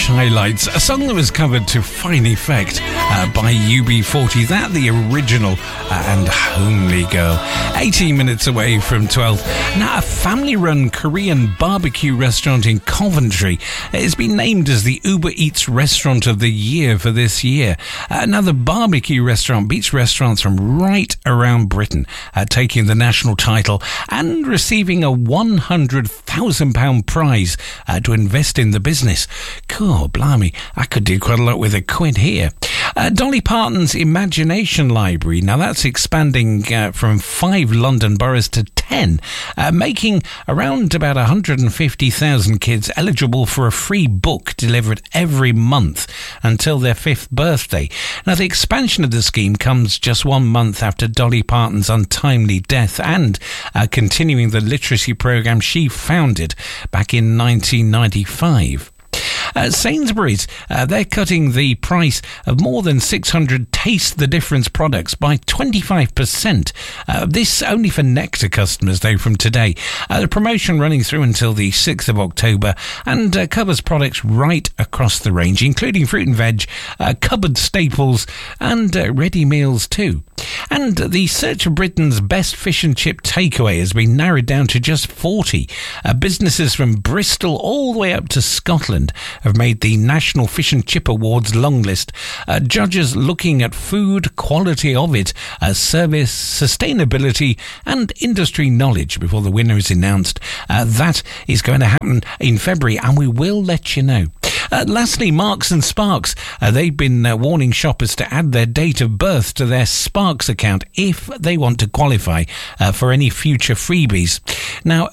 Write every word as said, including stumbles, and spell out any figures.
Highlights, a song that was covered to fine effect uh, by U B forty, that the original uh, and homely girl. eighteen minutes away from twelve. Now, a family-run Korean barbecue restaurant in Coventry has been named as the Uber Eats Restaurant of the Year for this year. Uh, now, the barbecue restaurant beats restaurants from right around Britain, uh, taking the national title and receiving a one hundred thousand pounds prize uh, to invest in the business. Cool, blimey, I could do quite a lot with a quid here. Uh, Dolly Parton's Imagination Library, now that's expanding uh, from five London boroughs to ten, uh, making around about one hundred fifty thousand kids eligible for a free book delivered every month until their fifth birthday. Now, the expansion of the scheme comes just one month after Dolly Parton's untimely death and uh, continuing the literacy programme she founded back in nineteen ninety-five. Uh, Sainsbury's, uh, they're cutting the price of more than six hundred Taste the Difference products by twenty-five percent. Uh, this only for Nectar customers, though, from today. Uh, the promotion running through until the sixth of October and uh, covers products right across the range, including fruit and veg, uh, cupboard staples and uh, ready meals too. And the search for Britain's best fish and chip takeaway has been narrowed down to just forty. Uh, businesses from Bristol all the way up to Scotland have made the National Fish and Chip Awards long list. Uh, judges looking at food, quality of it, uh, service, sustainability and industry knowledge before the winner is announced. Uh, that is going to happen in February and we will let you know. Uh, lastly, Marks and Sparks. Uh, they've been uh, warning shoppers to add their date of birth to their Sparks account if they want to qualify uh, for any future freebies. Now,